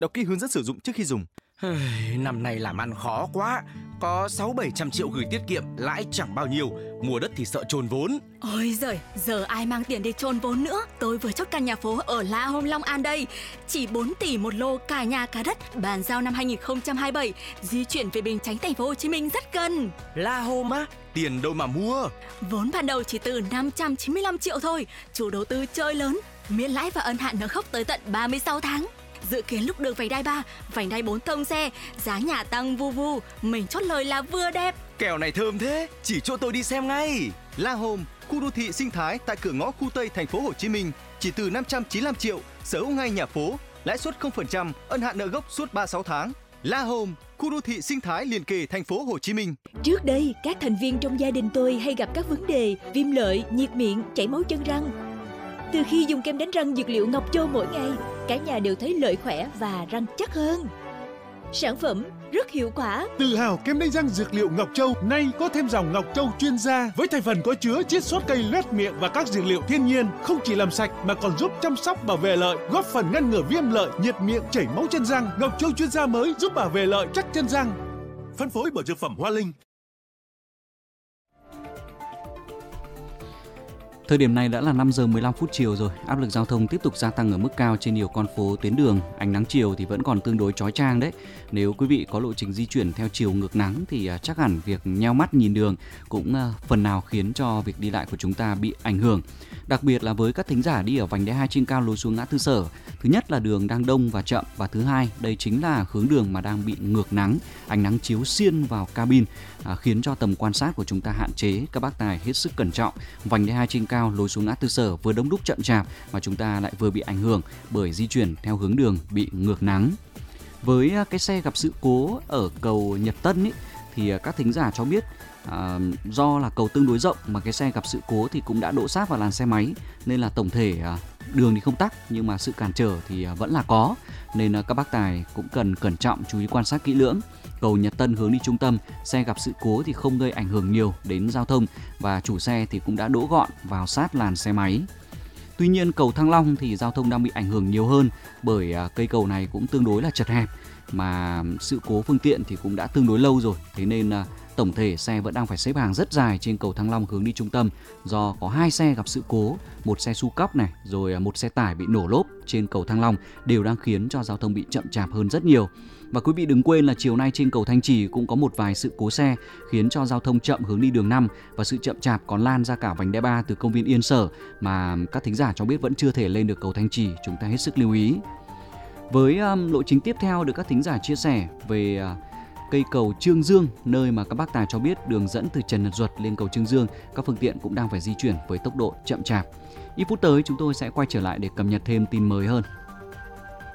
đọc kỹ hướng dẫn sử dụng trước khi dùng. Năm nay làm ăn khó quá, có 600-700 triệu gửi tiết kiệm, lãi chẳng bao nhiêu, mua đất thì sợ chôn vốn. Ôi giời, giờ ai mang tiền để chôn vốn nữa. Tôi vừa chốt căn nhà phố ở La Home, Long An đây. Chỉ 4 tỷ một lô, cả nhà cả đất, bàn giao năm 2027, di chuyển về Bình Chánh, thành phố Hồ Chí Minh rất gần. La Home á, tiền đâu mà mua? Vốn ban đầu chỉ từ 595 triệu thôi, chủ đầu tư chơi lớn, miễn lãi và ân hạn nợ gốc tới tận 36 tháng. Dự kiến lúc đường vành đai 3, vành đai 4 thông xe, giá nhà tăng vu vu, mình chốt lời là vừa đẹp. Kèo này thơm thế, chỉ cho tôi đi xem ngay. La Home, khu đô thị sinh thái tại cửa ngõ khu Tây thành phố Hồ Chí Minh, chỉ từ 595 triệu, sở hữu ngay nhà phố, lãi suất 0%, ân hạn nợ gốc suốt 36 tháng. La Home, khu đô thị sinh thái liền kề thành phố Hồ Chí Minh. Trước đây, các thành viên trong gia đình tôi hay gặp các vấn đề viêm lợi, nhiệt miệng, chảy máu chân răng. Từ khi dùng kem đánh răng dược liệu Ngọc Châu mỗi ngày, cả nhà đều thấy lợi khỏe và răng chắc hơn. Sản phẩm rất hiệu quả. Tự hào kem đánh răng dược liệu Ngọc Châu nay có thêm dòng Ngọc Châu chuyên gia với thành phần có chứa chiết xuất cây loét miệng và các dược liệu thiên nhiên, không chỉ làm sạch mà còn giúp chăm sóc bảo vệ lợi, góp phần ngăn ngừa viêm lợi, nhiệt miệng, chảy máu chân răng. Ngọc Châu chuyên gia mới giúp bảo vệ lợi chắc chân răng. Phân phối bởi dược phẩm Hoa Linh. Thời điểm này đã là 5 giờ 15 phút chiều rồi, áp lực giao thông tiếp tục gia tăng ở mức cao trên nhiều con phố tuyến đường. Ánh nắng chiều thì vẫn còn tương đối chói chang đấy. Nếu quý vị có lộ trình di chuyển theo chiều ngược nắng thì chắc hẳn việc nheo mắt nhìn đường cũng phần nào khiến cho việc đi lại của chúng ta bị ảnh hưởng. Đặc biệt là với các thính giả đi ở vành đai 2 trên cao lối xuống ngã tư Sở. Thứ nhất là đường đang đông và chậm, và thứ hai đây chính là hướng đường mà đang bị ngược nắng. Ánh nắng chiếu xiên vào cabin khiến cho tầm quan sát của chúng ta hạn chế. Các bác tài hết sức cẩn trọng. Vành đai 2 trên cao lối xuống ngã tư Sở vừa đông đúc chậm chạp mà chúng ta lại vừa bị ảnh hưởng bởi di chuyển theo hướng đường bị ngược nắng. Với cái xe gặp sự cố ở cầu Nhật Tân ấy, thì các thính giả cho biết do là cầu tương đối rộng mà cái xe gặp sự cố thì cũng đã đỗ sát vào làn xe máy, nên là tổng thể đường thì không tắc nhưng mà sự cản trở thì vẫn là có, nên các bác tài cũng cần cẩn trọng, chú ý quan sát kỹ lưỡng. Cầu Nhật Tân hướng đi trung tâm, xe gặp sự cố thì không gây ảnh hưởng nhiều đến giao thông và chủ xe thì cũng đã đỗ gọn vào sát làn xe máy. Tuy nhiên cầu Thăng Long thì giao thông đang bị ảnh hưởng nhiều hơn bởi cây cầu này cũng tương đối là chật hẹp, mà sự cố phương tiện thì cũng đã tương đối lâu rồi, thế nên tổng thể xe vẫn đang phải xếp hàng rất dài trên cầu Thăng Long hướng đi trung tâm do có 2 xe gặp sự cố, một xe su cóc này rồi một xe tải bị nổ lốp trên cầu Thăng Long, đều đang khiến cho giao thông bị chậm chạp hơn rất nhiều. Và quý vị đừng quên là chiều nay trên cầu Thanh Trì cũng có một vài sự cố xe khiến cho giao thông chậm hướng đi đường 5, và sự chậm chạp còn lan ra cả vành đai 3 từ công viên Yên Sở mà các thính giả cho biết vẫn chưa thể lên được cầu Thanh Trì, chúng ta hết sức lưu ý. Với lộ trình tiếp theo được các thính giả chia sẻ về cây cầu Chương Dương, nơi mà các bác tài cho biết đường dẫn từ Trần Nhật Duật lên cầu Chương Dương, các phương tiện cũng đang phải di chuyển với tốc độ chậm chạp. Ít phút tới chúng tôi sẽ quay trở lại để cập nhật thêm tin mới hơn.